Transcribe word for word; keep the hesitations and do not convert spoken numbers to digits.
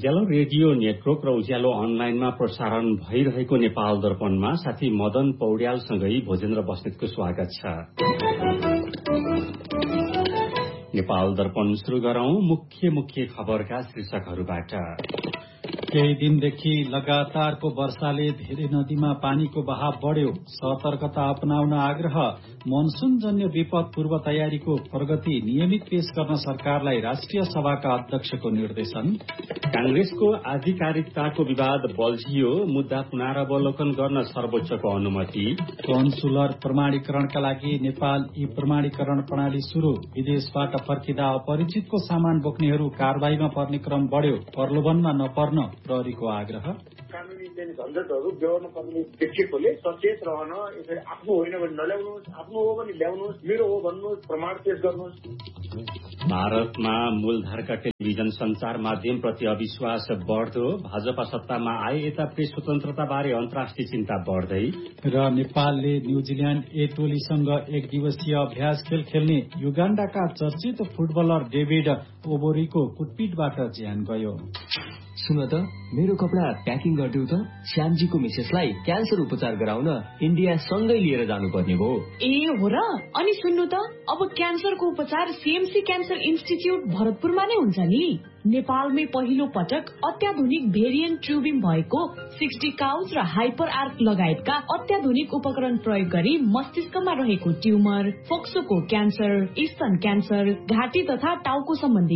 उज्यालो radio network र उज्यालो अनलाइनमा प्रसारण भइरहेको नेपाल दर्पणमा साथी मदन पौड्यालसँगै भोजेन्द्र बस्नेतको स्वागत छ। नेपाल दर्पण शुरू गरौं मुख्य मुख्य खबरका शीर्षकहरूबाट। केही दिनदेखि लगातारको वर्षाले धेरै नदीमा पानीको बहाव बढ्यो, सतर्कता अपनाउन आग्रह। मनसूनजन्य विपद पूर्व तयारीको प्रगति नियमित पेश गर्न सरकारलाई राष्ट्रिय सभाका अध्यक्षको निर्देशन। कांग्रेसको आधिकारिकताको विवाद बल्झियो, मुद्दा पुनरावलोकन गर्न सर्वोच्चको अनुमति। कन्सुलर प्रमाणीकरणका लागि नेपाल ई प्रमाणीकरण प्रणाली शुरू, विदेशबाट फर्किँदा अपरिचितको सामान बोक्नेहरू कारबाहीमा पर्ने क्रम बढ्यो, प्रलोभनमा नपर्न प्रहरीको आग्रह। कानुनी झन्झटहरू बेहोर्न पर्ने देखिएकोले सचेत रहन, यसरी आफ्नो होइन भने नल्याउनुहोस्, आफ्नो हो भने ल्याउनुहोस्, मेरो हो भन्नुहोस्, प्रमाण पेश गर्नुहोस्। भारतमा मूलधारका टेलिभिजन संचार माध्यम प्रति अविश्वास बढ्दो, भाजपा सत्तामा आए यता प्रेस स्वतन्त्रता बारे अन्तर्राष्ट्रिय चिन्ता बढ्दै। र नेपालले न्यूजील्याण्ड ए टोलीसँग एक दिवसीय अभ्यास खेल खेल्ने, युगाण्डाका चर्चित फुटबलर डेभिड ओबोरीको कुटपिटबाट ज्यान गयो। सुन त, मेरो कपडा प्याकिङ गरिदेऊ त, श्यामजीको मिसेसलाई क्यान्सर उपचार गराउन इन्डिया सँगै लिएर जानुपर्ने भयो। ए हो र? अनि सुन्नु त, अब क्यान्सरको उपचार सीएमसी क्यान्सर इन्स्टिच्युट भरतपुरमा नै हुन्छ नि। नेपालमै पहिलो पटक अत्याधुनिक भेरिएन्ट ट्युबिङ भएको सिक्सटी काउज र हाइपर आर्क लगायतका अत्याधुनिक उपकरण प्रयोग गरी मस्तिष्कमा रहेको ट्युमर, फोक्सोको क्यान्सर, स्तन क्यान्सर, घाँटी तथा टाउको सम्बन्धी